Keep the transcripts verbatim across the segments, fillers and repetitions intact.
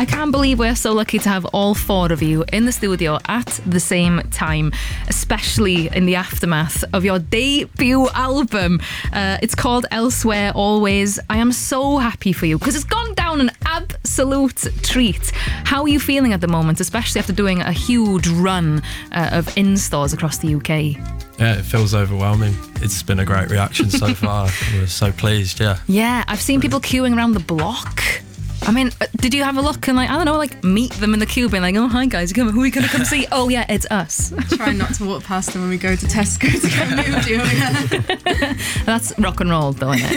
I can't believe we're so lucky to have all four of you in the studio at the same time, especially in the aftermath of your debut album. Uh, it's called Elsewhere Always. I am so happy for you because it's gone down an absolute treat. How are you feeling at the moment, especially after doing a huge run uh, of in-stores across the U K? Yeah, it feels overwhelming. It's been a great reaction so far. We're so pleased, yeah. Yeah, I've seen people queuing around the block. I mean, did you have a look and, like, I don't know, like meet them in the queue being like, oh, hi guys, who are we going to come see? Oh yeah, it's us. Try not to walk past them when we go to Tesco to get moved, yeah. That's rock and roll though, isn't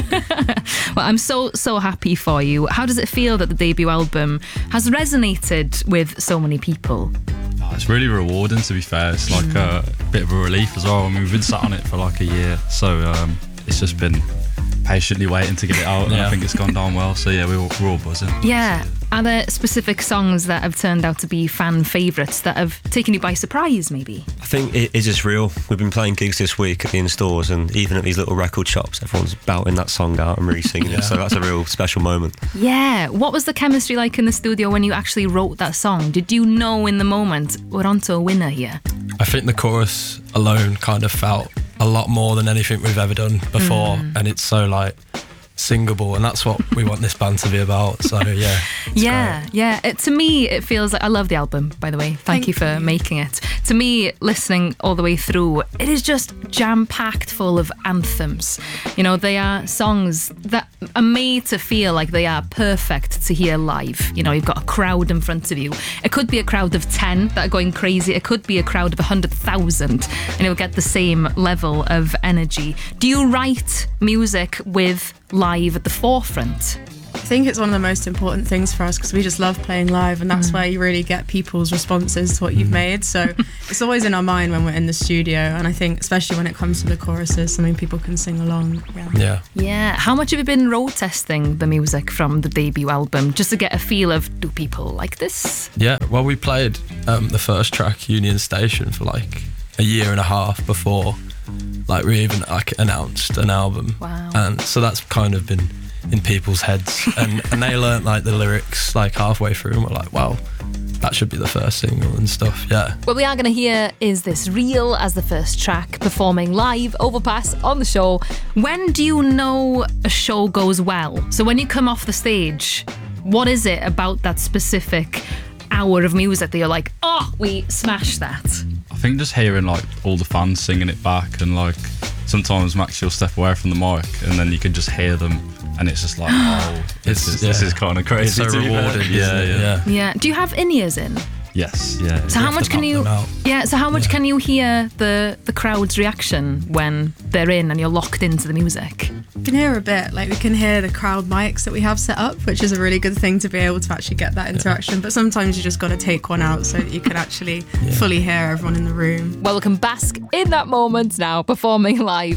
it? Well, I'm so, so happy for you. How does it feel that the debut album has resonated with so many people? Oh, it's really rewarding, to be fair. It's like a bit of a relief as well. I mean, we've been sat on it for like a year, so um, it's just been patiently waiting to get it out, and yeah. I think it's gone down well, so yeah, we're all, we're all buzzing. Yeah. Are there specific songs that have turned out to be fan favourites that have taken you by surprise, maybe? I think it is just real. We've been playing gigs this week at the in-stores, and even at these little record shops, everyone's belting that song out and really singing yeah. it, so that's a real special moment. Yeah. What was the chemistry like in the studio when you actually wrote that song? Did you know in the moment, we're onto a winner here? I think the chorus alone kind of felt a lot more than anything we've ever done before, mm. and it's so like singable, and that's what we want this band to be about. So yeah, yeah, great. yeah. It, to me, it feels like I love the album. By the way, thank, thank you for you. making it. To me, listening all the way through, it is just jam-packed full of anthems. You know, they are songs that are made to feel like they are perfect to hear live. You know, you've got a crowd in front of you. It could be a crowd of ten that are going crazy. It could be a crowd of a hundred thousand, and you'll get the same level of energy. Do you write music with live at the forefront? I think it's one of the most important things for us because we just love playing live, and that's mm. where you really get people's responses to what you've made. So it's always in our mind when we're in the studio, and I think especially when it comes to the choruses, something people can sing along. Yeah. Yeah. Yeah. How much have you been road testing the music from the debut album just to get a feel of, do people like this? Yeah. Well, we played um, the first track, Union Station, for like a year and a half before like we even like announced an album. Wow. And so that's kind of been in people's heads, and, and they learnt like the lyrics like halfway through and were like, wow, that should be the first single and stuff. Yeah. What we are going to hear is This Real as the first track, performing live, Overpass, on the show. When do you know a show goes well? So when you come off the stage, what is it about that specific hour of music that you're like, oh, we smashed that? I think just hearing like all the fans singing it back, and like sometimes Max, you'll step away from the mic and then you can just hear them, and it's just like, oh, this It's- is, this yeah. is kind of crazy. It's so to be fair. rewarding. Yeah, isn't it? yeah, yeah. Yeah. Do you have in-ears in? Yes, yeah. So how have much to can knock you? them out. Yeah. So how much Yeah. can you hear the the crowd's reaction when they're in and you're locked into the music? You can hear a bit, like we can hear the crowd mics that we have set up, which is a really good thing to be able to actually get that interaction. But sometimes you just got to take one out so that you can actually Yeah. fully hear everyone in the room. Well, we can bask in that moment now, performing live